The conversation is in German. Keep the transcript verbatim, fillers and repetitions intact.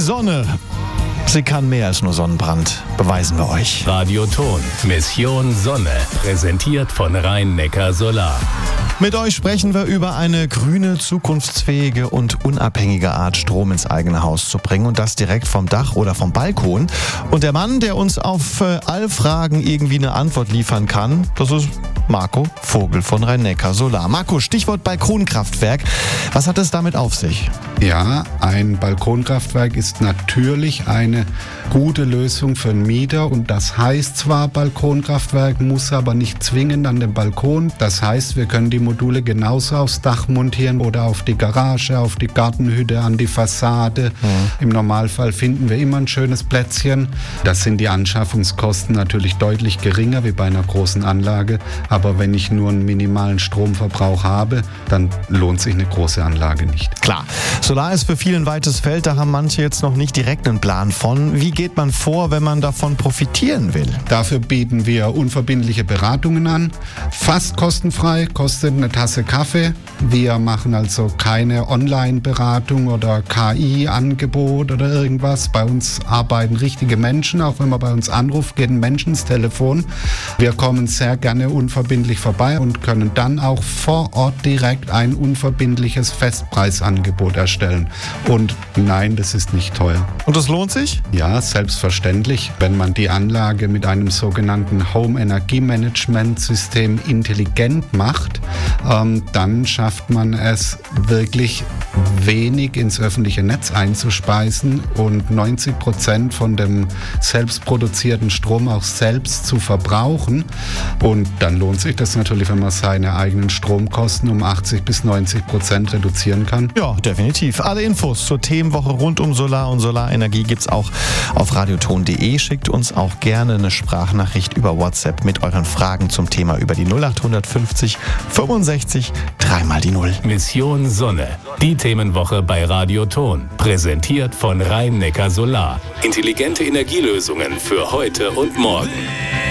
Sonne, sie kann mehr als nur Sonnenbrand, beweisen wir euch. Radioton, Mission Sonne, präsentiert von Rhein-Neckar Solar. Mit euch sprechen wir über eine grüne, zukunftsfähige und unabhängige Art, Strom ins eigene Haus zu bringen und das direkt vom Dach oder vom Balkon. Und der Mann, der uns auf äh, alle Fragen irgendwie eine Antwort liefern kann, das ist Marco Vogel von Rhein-Neckar Solar. Marco, Stichwort Balkonkraftwerk. Was hat es damit auf sich? Ja, ein Balkonkraftwerk ist natürlich eine gute Lösung für einen Mieter und das heißt zwar Balkonkraftwerk, muss aber nicht zwingend an den Balkon. Das heißt, wir können die Module genauso aufs Dach montieren oder auf die Garage, auf die Gartenhütte, an die Fassade. Mhm. Im Normalfall finden wir immer ein schönes Plätzchen. Das sind die Anschaffungskosten natürlich deutlich geringer wie bei einer großen Anlage. Aber wenn ich nur einen minimalen Stromverbrauch habe, dann lohnt sich eine große Anlage nicht. Klar. Solar ist für viele ein weites Feld, da haben manche jetzt noch nicht direkt einen Plan von. Wie geht man vor, wenn man davon profitieren will? Dafür bieten wir unverbindliche Beratungen an, fast kostenfrei, kostet eine Tasse Kaffee. Wir machen also keine Online-Beratung oder K I-Angebot oder irgendwas. Bei uns arbeiten richtige Menschen, auch wenn man bei uns anruft, geht ein Mensch ins Telefon. Wir kommen sehr gerne unverbindlich vorbei und können dann auch vor Ort direkt ein unverbindliches Festpreisangebot erstellen. Und nein, das ist nicht teuer. Und das lohnt sich? Ja, selbstverständlich. Wenn man die Anlage mit einem sogenannten Home-Energie-Management-System intelligent macht, ähm, dann schafft man es wirklich wenig ins öffentliche Netz einzuspeisen und neunzig Prozent von dem selbst produzierten Strom auch selbst zu verbrauchen. Und dann lohnt sich das natürlich, wenn man seine eigenen Stromkosten um achtzig bis neunzig Prozent reduzieren kann. Ja, definitiv. Alle Infos zur Themenwoche rund um Solar und Solarenergie gibt's auch auf radioton punkt de. Schickt uns auch gerne eine Sprachnachricht über WhatsApp mit euren Fragen zum Thema über die null acht fünfzig fünfundsechzig dreimal die Null. Mission Sonne, die Themenwoche bei Radioton, präsentiert von Rhein-Neckar Solar. Intelligente Energielösungen für heute und morgen.